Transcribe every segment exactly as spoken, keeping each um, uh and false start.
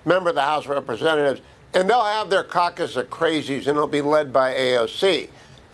member of the House of Representatives, and they'll have their caucus of crazies, and it'll be led by A O C.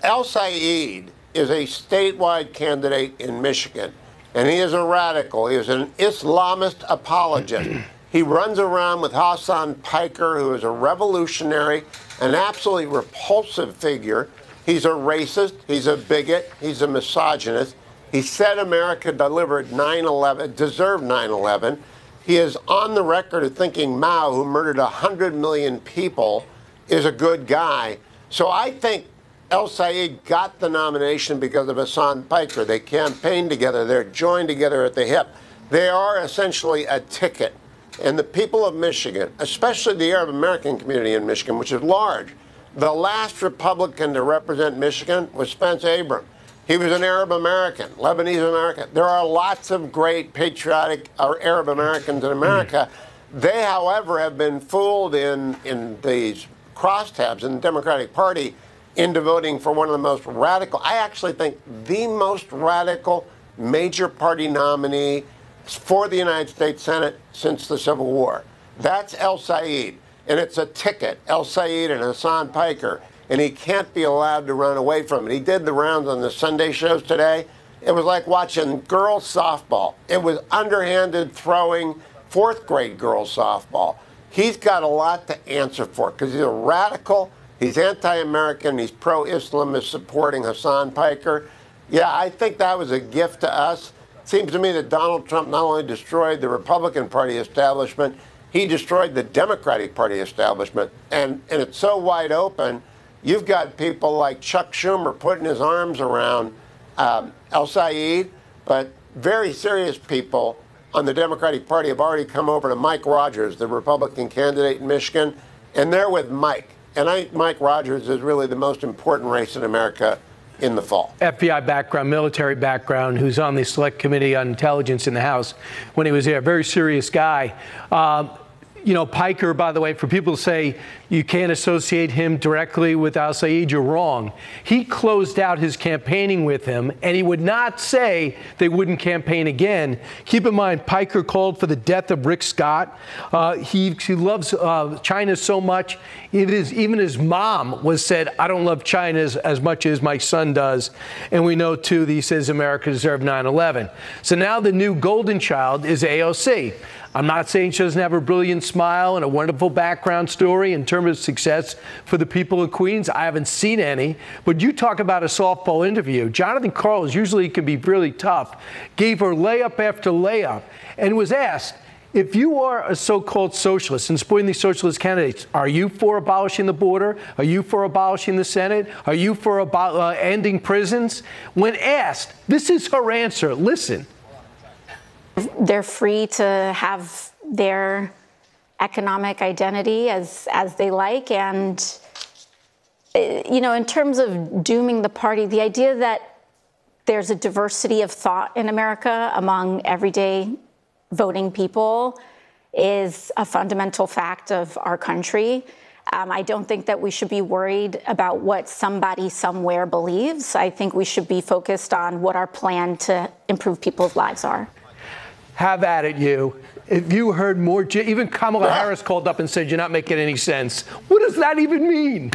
El-Sayed is a statewide candidate in Michigan, and he is a radical. He is an Islamist apologist. He runs around with Hassan Piker, who is a revolutionary, an absolutely repulsive figure. He's a racist. He's a bigot. He's a misogynist. He said America delivered nine eleven, deserved nine eleven. He is on the record of thinking Mao, who murdered one hundred million people, is a good guy. So I think El-Sayed got the nomination because of Hassan Piker. They campaigned together. They're joined together at the hip. They are essentially a ticket. And the people of Michigan, especially the Arab American community in Michigan, which is large, the last Republican to represent Michigan was Spence Abrams. He was an Arab American, Lebanese American. There are lots of great patriotic Arab Americans in America. They, however, have been fooled in, in these crosstabs in the Democratic Party into voting for one of the most radical, I actually think the most radical major party nominee for the United States Senate since the Civil War. That's El-Sayed, and it's a ticket, El-Sayed and Hassan Piker, and he can't be allowed to run away from it. He did the rounds on the Sunday shows today. It was like watching girls softball. It was underhanded throwing, fourth grade girls softball. He's got a lot to answer for because he's a radical, he's anti-American, he's pro-Islamist supporting Hassan Piker. Yeah, I think that was a gift to us. Seems to me that Donald Trump not only destroyed the Republican Party establishment, he destroyed the Democratic Party establishment. And, and it's so wide open, you've got people like Chuck Schumer putting his arms around um, El-Sayed, but very serious people on the Democratic Party have already come over to Mike Rogers, the Republican candidate in Michigan, and they're with Mike. And I think Mike Rogers is really the most important race in America in the fall. F B I background, military background, who's on the Select Committee on Intelligence in the House when he was there. Very serious guy. Um, You know, Piker, by the way, for people to say you can't associate him directly with El-Sayed, you're wrong. He closed out his campaigning with him, and he would not say they wouldn't campaign again. Keep in mind, Piker called for the death of Rick Scott. Uh, he, he loves uh, China so much. It is, even his mom was said, I don't love China as, as much as my son does. And we know, too, that he says America deserved nine eleven. So now the new golden child is A O C. I'm not saying she doesn't have a brilliant smile and a wonderful background story in terms of success for the people of Queens. I haven't seen any. But you talk about a softball interview. Jonathan Karl usually can be really tough. Gave her layup after layup and was asked, if you are a so-called socialist and supporting these socialist candidates, are you for abolishing the border? Are you for abolishing the Senate? Are you for abo- uh, ending prisons? When asked, this is her answer. Listen. They're free to have their economic identity as as they like. And, you know, in terms of dooming the party, the idea that there's a diversity of thought in America among everyday voting people is a fundamental fact of our country. Um, I don't think that we should be worried about what somebody somewhere believes. I think we should be focused on what our plan to improve people's lives are. Have at it, you. If you heard more, even Kamala Harris called up and said you're not making any sense. What does that even mean?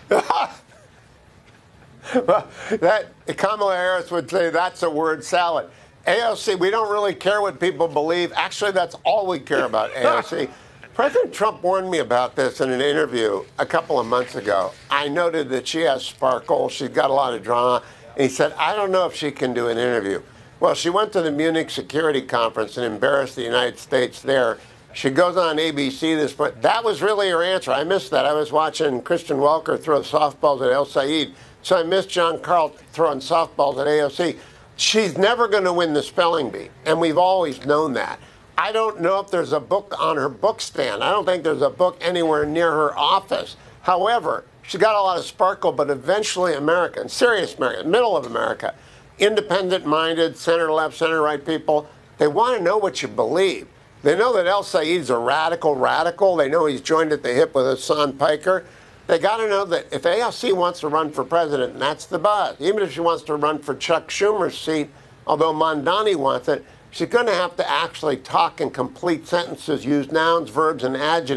Well, that Kamala Harris would say that's a word salad. A O C, we don't really care what people believe. Actually, that's all we care about, A O C. President Trump warned me about this in an interview a couple of months ago. I noted that she has sparkle. She's got a lot of drama. And he said, I don't know if she can do an interview. Well, she went to the Munich Security Conference and embarrassed the United States there. She goes on A B C this point. That was really her answer. I missed that. I was watching Christian Welker throw softballs at El-Sayed, so I missed John Karl throwing softballs at A O C. She's never going to win the spelling bee, and we've always known that. I don't know if there's a book on her book stand. I don't think there's a book anywhere near her office. However, she's got a lot of sparkle, but eventually American, serious American, middle of America, independent-minded, center-left, center-right people, they want to know what you believe. They know that El-Sayed's a radical radical. They know he's joined at the hip with Hassan Piker. They got to know that if A O C wants to run for president, and that's the buzz, even if she wants to run for Chuck Schumer's seat, although Mondani wants it, she's going to have to actually talk in complete sentences, use nouns, verbs, and adjectives.